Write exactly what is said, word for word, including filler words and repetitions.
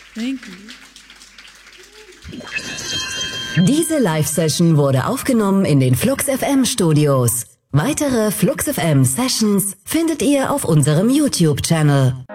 Thank you. Diese Live-Session wurde aufgenommen in den Flux F M Studios. Weitere Flux F M Sessions findet ihr auf unserem YouTube-Channel.